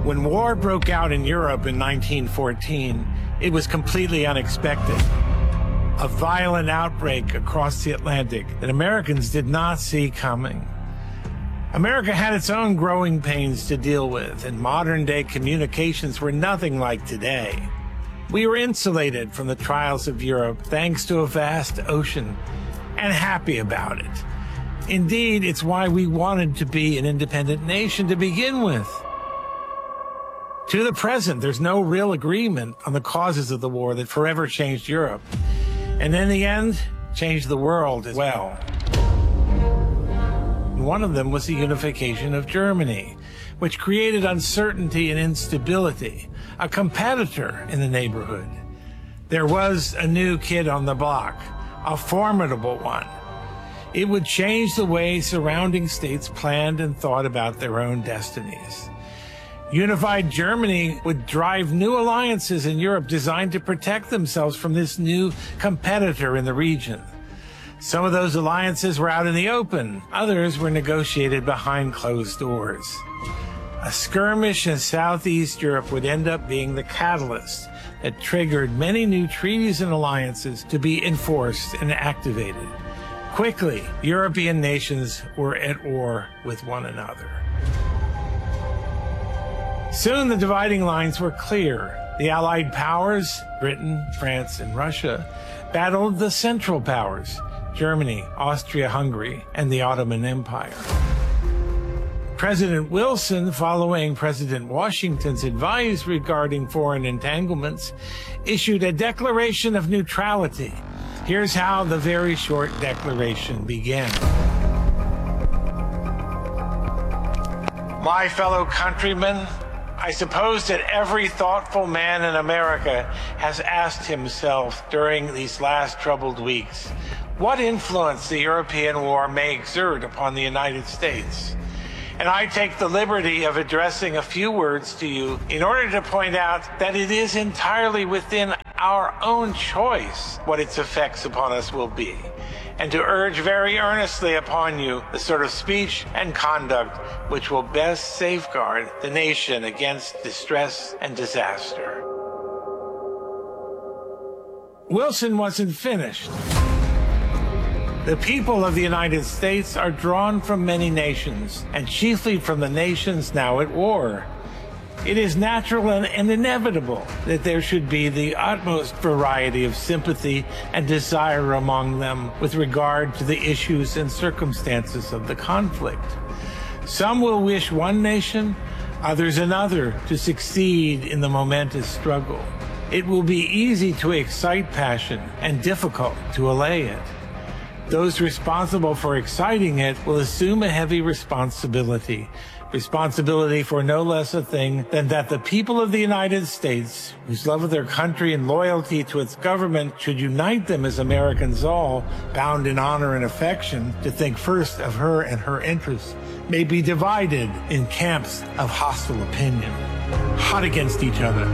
When war broke out in Europe in 1914, it was completely unexpected. A violent outbreak across the Atlantic that Americans did not see coming. America had its own growing pains to deal with, and modern-day communications were nothing like today. We were insulated from the trials of Europe thanks to a vast ocean, and happy about it. Indeed, it's why we wanted to be an independent nation to begin with. To the present, there's no real agreement on the causes of the war that forever changed Europe, and in the end, changed the world as well. One of them was the unification of Germany, which created uncertainty and instability, a competitor in the neighborhood. There was a new kid on the block, a formidable one. It would change the way surrounding states planned and thought about their own destinies. Unified Germany would drive new alliances in Europe designed to protect themselves from this new competitor in the region. Some of those alliances were out in the open. Others were negotiated behind closed doors. A skirmish in Southeast Europe would end up being the catalyst that triggered many new treaties and alliances to be enforced and activated. Quickly, European nations were at war with one another. Soon the dividing lines were clear. The Allied powers, Britain, France, and Russia, battled the Central Powers, Germany, Austria-Hungary, and the Ottoman Empire. President Wilson, following President Washington's advice regarding foreign entanglements, issued a declaration of neutrality. Here's how the very short declaration began. My fellow countrymen, I suppose that every thoughtful man in America has asked himself during these last troubled weeks what influence the European war may exert upon the United States. And I take the liberty of addressing a few words to you in order to point out that it is entirely within our own choice what its effects upon us will be, and to urge very earnestly upon you the sort of speech and conduct which will best safeguard the nation against distress and disaster. Wilson wasn't finished. The people of the United States are drawn from many nations, and chiefly from the nations now at war. It is natural and inevitable that there should be the utmost variety of sympathy and desire among them with regard to the issues and circumstances of the conflict. Some will wish one nation, others another, to succeed in the momentous struggle. It will be easy to excite passion and difficult to allay it. Those responsible for exciting it will assume a heavy responsibility for no less a thing than that the people of the United States, whose love of their country and loyalty to its government should unite them as Americans all, bound in honor and affection, to think first of her and her interests, may be divided in camps of hostile opinion, hot against each other.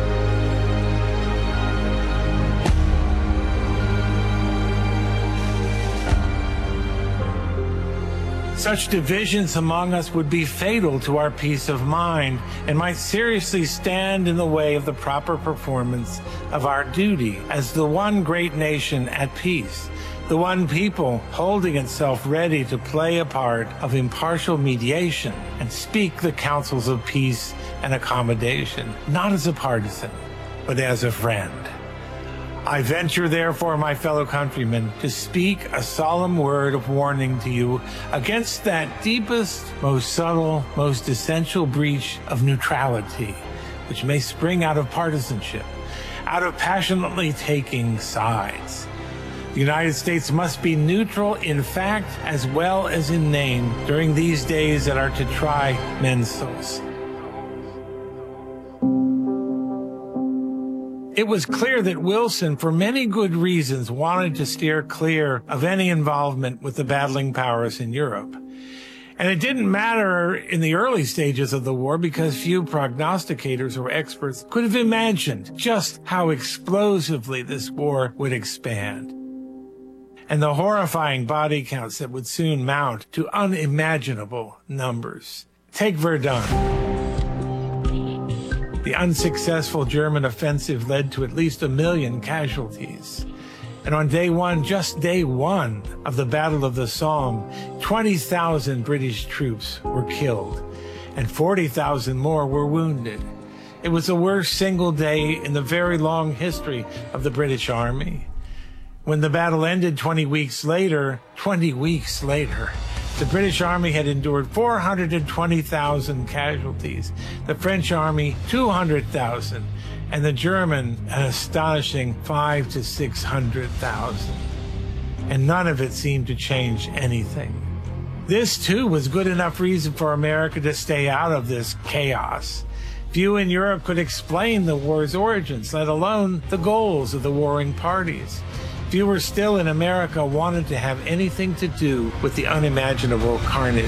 Such divisions among us would be fatal to our peace of mind and might seriously stand in the way of the proper performance of our duty as the one great nation at peace, the one people holding itself ready to play a part of impartial mediation and speak the counsels of peace and accommodation, not as a partisan, but as a friend. I venture, therefore, my fellow countrymen, to speak a solemn word of warning to you against that deepest, most subtle, most essential breach of neutrality, which may spring out of partisanship, out of passionately taking sides. The United States must be neutral in fact as well as in name during these days that are to try men's souls. It was clear that Wilson, for many good reasons, wanted to steer clear of any involvement with the battling powers in Europe. And it didn't matter in the early stages of the war because few prognosticators or experts could have imagined just how explosively this war would expand, and the horrifying body counts that would soon mount to unimaginable numbers. Take Verdun. The unsuccessful German offensive led to at least 1 million casualties. And on day one, just day one of the Battle of the Somme, 20,000 British troops were killed and 40,000 more were wounded. It was the worst single day in the very long history of the British Army. When the battle ended 20 weeks later, the British Army had endured 420,000 casualties, the French Army 200,000, and the German an astonishing 500,000 to 600,000. And none of it seemed to change anything. This, too, was good enough reason for America to stay out of this chaos. Few in Europe could explain the war's origins, let alone the goals of the warring parties. Fewer still in America wanted to have anything to do with the unimaginable carnage.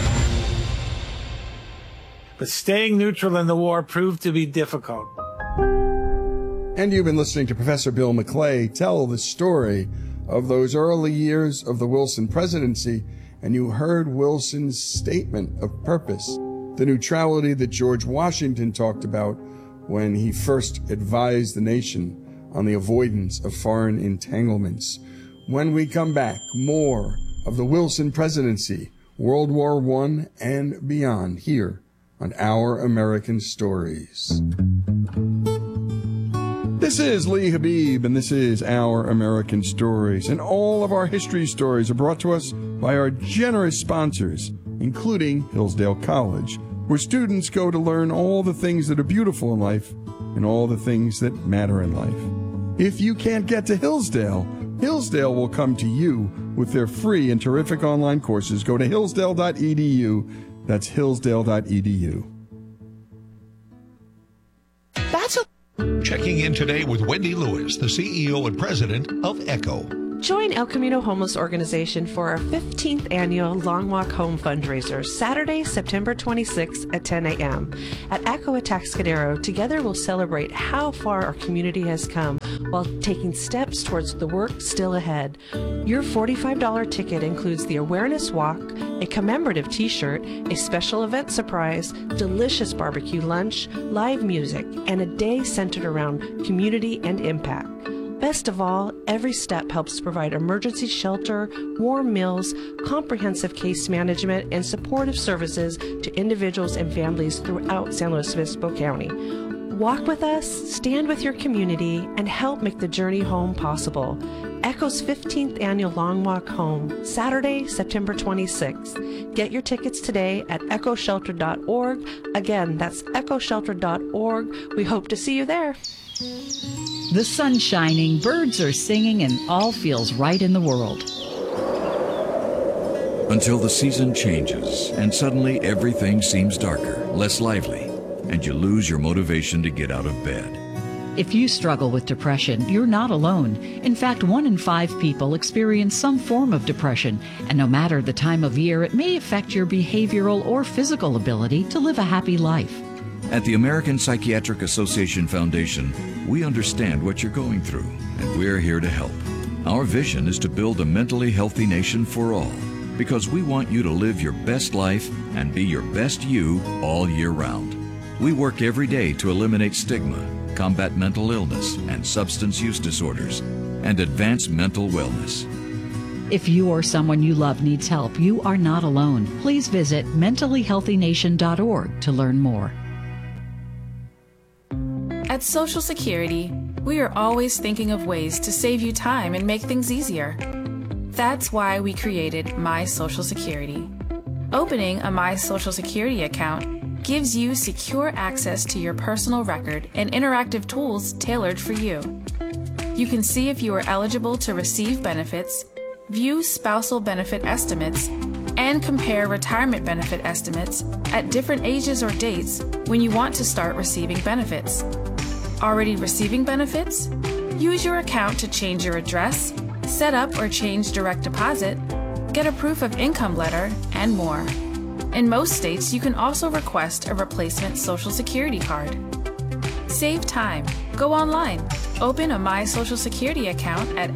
But staying neutral in the war proved to be difficult. And you've been listening to Professor Bill McClay tell the story of those early years of the Wilson presidency, and you heard Wilson's statement of purpose, the neutrality that George Washington talked about when he first advised the nation on the avoidance of foreign entanglements. When we come back, more of the Wilson presidency, World War I and beyond, here on Our American Stories. This is Lee Habib, and this is Our American Stories. And all of our history stories are brought to us by our generous sponsors, including Hillsdale College, where students go to learn all the things that are beautiful in life and all the things that matter in life. If you can't get to Hillsdale, Hillsdale will come to you with their free and terrific online courses. Go to hillsdale.edu. That's hillsdale.edu. Checking in today with Wendy Lewis, the CEO and president of ECHO. Join El Camino Homeless Organization for our 15th annual Long Walk Home fundraiser, Saturday, September 26th at 10 a.m. At ECHO Atascadero, together we'll celebrate how far our community has come while taking steps towards the work still ahead. Your $45 ticket includes the awareness walk, a commemorative t-shirt, a special event surprise, delicious barbecue lunch, live music, and a day centered around community and impact. Best of all, every step helps provide emergency shelter, warm meals, comprehensive case management, and supportive services to individuals and families throughout San Luis Obispo County. Walk with us, stand with your community, and help make the journey home possible. ECHO's 15th annual Long Walk Home, Saturday, September 26th. Get your tickets today at echoshelter.org. Again, that's echoshelter.org. We hope to see you there. The sun's shining, birds are singing, and all feels right in the world. Until the season changes, and suddenly everything seems darker, less lively, and you lose your motivation to get out of bed. If you struggle with depression, you're not alone. In fact, 1 in 5 people experience some form of depression, and no matter the time of year, it may affect your behavioral or physical ability to live a happy life. At the American Psychiatric Association Foundation, we understand what you're going through, and we're here to help. Our vision is to build a mentally healthy nation for all, because we want you to live your best life and be your best you all year round. We work every day to eliminate stigma, combat mental illness and substance use disorders, and advance mental wellness. If you or someone you love needs help, you are not alone. Please visit mentallyhealthynation.org to learn more. At Social Security, we are always thinking of ways to save you time and make things easier. That's why we created My Social Security. Opening a My Social Security account gives you secure access to your personal record and interactive tools tailored for you. You can see if you are eligible to receive benefits, view spousal benefit estimates, and compare retirement benefit estimates at different ages or dates when you want to start receiving benefits. Already receiving benefits? Use your account to change your address, set up or change direct deposit, get a proof of income letter, and more. In most states, you can also request a replacement Social Security card. Save time. Go online. Open a My Social Security account at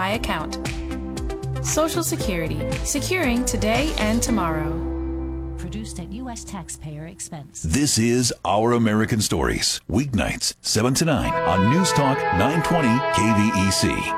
ssa.gov/myaccount. Social Security, securing today and tomorrow. For produced at U.S. taxpayer expense. This is Our American Stories, weeknights, 7 to 9 on News Talk 920 KVEC.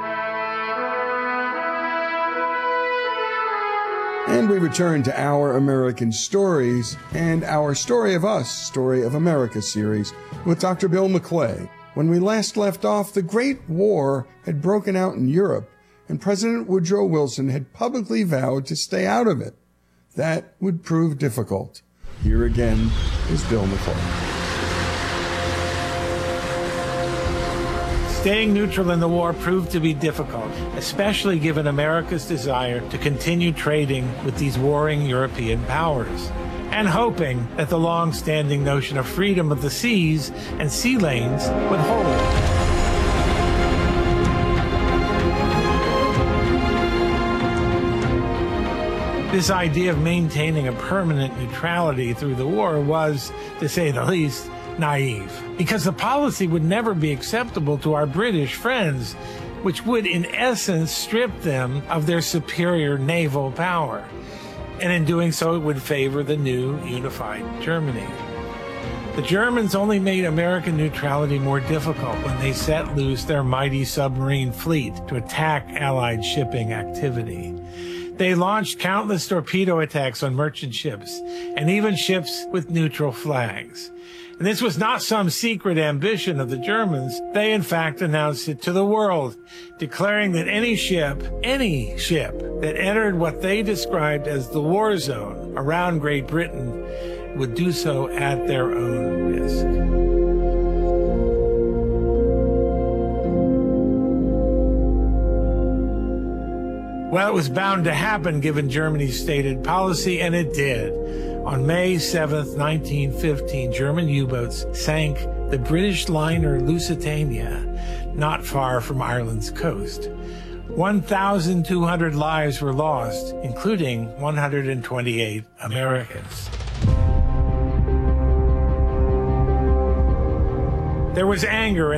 And we return to Our American Stories and our Story of Us, Story of America series with Dr. Bill McClay. When we last left off, the Great War had broken out in Europe, and President Woodrow Wilson had publicly vowed to stay out of it. That would prove difficult. Here again is Bill McClay. Staying neutral in the war proved to be difficult, especially given America's desire to continue trading with these warring European powers, and hoping that the long-standing notion of freedom of the seas and sea lanes would hold. This idea of maintaining a permanent neutrality through the war was, to say the least, naive, because the policy would never be acceptable to our British friends, which would in essence strip them of their superior naval power. And in doing so, it would favor the new unified Germany. The Germans only made American neutrality more difficult when they set loose their mighty submarine fleet to attack Allied shipping activity. They launched countless torpedo attacks on merchant ships and even ships with neutral flags. And this was not some secret ambition of the Germans. They, in fact, announced it to the world, declaring that any ship that entered what they described as the war zone around Great Britain would do so at their own risk. Well, it was bound to happen given Germany's stated policy, and it did. On May 7th, 1915, German U-boats sank the British liner Lusitania, not far from Ireland's coast. 1,200 lives were lost, including 128 Americans. There was anger